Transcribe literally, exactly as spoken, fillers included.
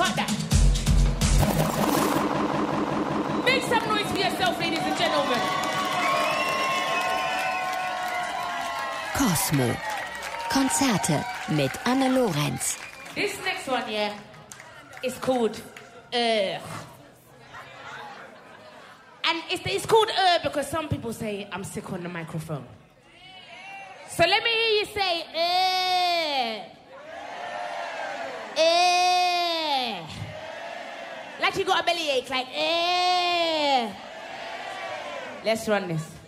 Cut that. Make some noise for yourself, ladies and gentlemen. Cosmo. Konzerte mit Anne Lorenz. This next one, yeah, is called Ugh. And it's, it's called Ugh because some people say I'm sick on the microphone. So let me hear you say Ugh. Ugh. Like you got a bellyache, like Ugh. Let's run this.